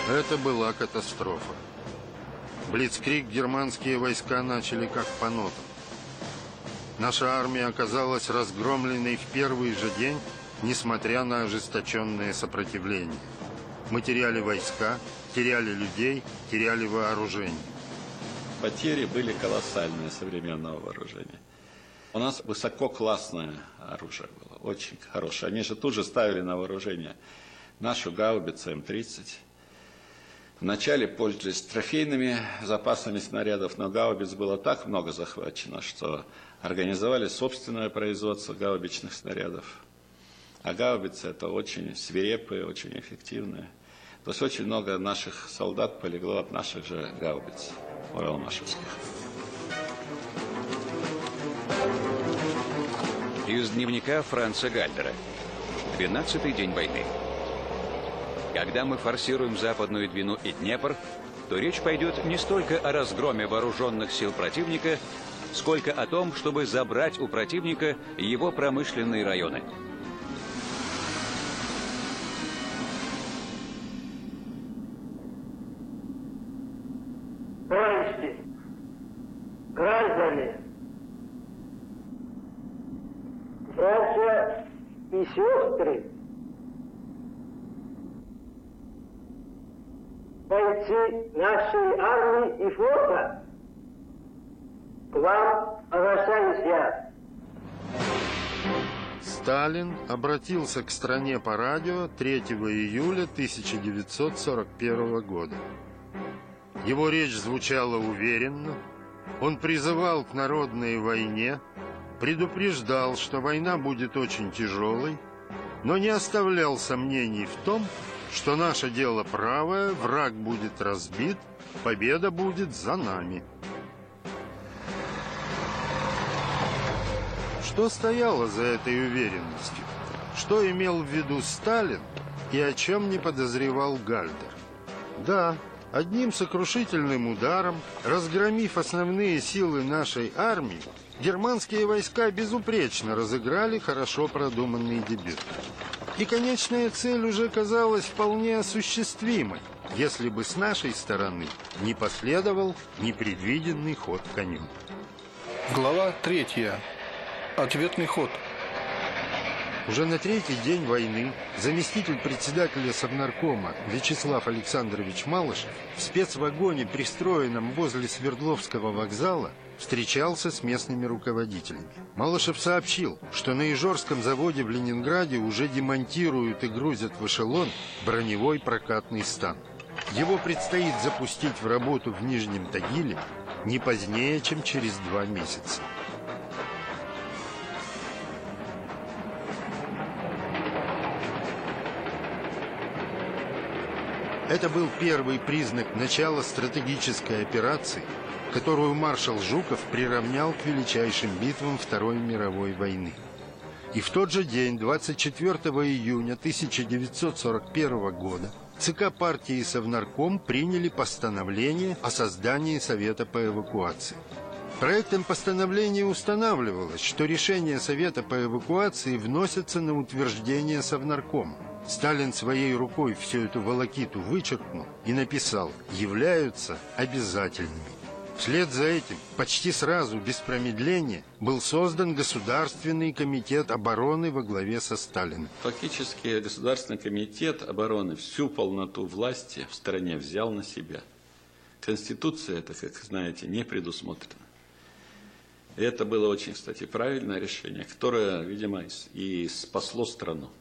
Это была катастрофа. Блицкриг германские войска начали как по нотам. Наша армия оказалась разгромленной в первый же день, несмотря на ожесточенное сопротивление. Мы теряли войска, теряли людей, теряли вооружение. Потери были колоссальные современного вооружения. У нас высококлассное оружие было, очень хорошее. Они же тут же ставили на вооружение нашу гаубицу М-30. Вначале пользовались трофейными запасами снарядов, но гаубиц было так много захвачено, что организовали собственное производство гаубичных снарядов. А гаубицы – это очень свирепые, очень эффективные. То есть очень много наших солдат полегло от наших же гаубиц уралмашевских. Из дневника Франца Гальдера. 12-й день войны. Когда мы форсируем Западную Двину и Днепр, то речь пойдет не столько о разгроме вооруженных сил противника, сколько о том, чтобы забрать у противника его промышленные районы. Товарищи, граждане, братья и сестры, бойцы нашей армии и флота, к вам обращаюсь я. Сталин обратился к стране по радио 3 июля 1941 года. Его речь звучала уверенно, он призывал к народной войне, предупреждал, что война будет очень тяжелой, но не оставлял сомнений в том, что наше дело правое, враг будет разбит, победа будет за нами. Что стояло за этой уверенностью? Что имел в виду Сталин и о чем не подозревал Гальдер? Да, одним сокрушительным ударом, разгромив основные силы нашей армии, германские войска безупречно разыграли хорошо продуманный дебют. И конечная цель уже казалась вполне осуществимой, если бы с нашей стороны не последовал непредвиденный ход конем. Глава 3. Ответный ход. Уже на третий день войны заместитель председателя Совнаркома Вячеслав Александрович Малышев в спецвагоне, пристроенном возле Свердловского вокзала, встречался с местными руководителями. Малышев сообщил, что на Ижорском заводе в Ленинграде уже демонтируют и грузят в эшелон броневой прокатный стан. Его предстоит запустить в работу в Нижнем Тагиле не позднее, чем через 2 месяца. Это был первый признак начала стратегической операции, которую маршал Жуков приравнял к величайшим битвам Второй мировой войны. И в тот же день, 24 июня 1941 года, ЦК партии и Совнарком приняли постановление о создании Совета по эвакуации. Проектом постановления устанавливалось, что решения Совета по эвакуации вносятся на утверждение Совнаркома. Сталин своей рукой всю эту волокиту вычеркнул и написал «являются обязательными». Вслед за этим, почти сразу, без промедления, был создан Государственный комитет обороны во главе со Сталиным. Фактически Государственный комитет обороны всю полноту власти в стране взял на себя. Конституция это, как знаете, не предусмотрена. И это было очень, кстати, правильное решение, которое, видимо, и спасло страну.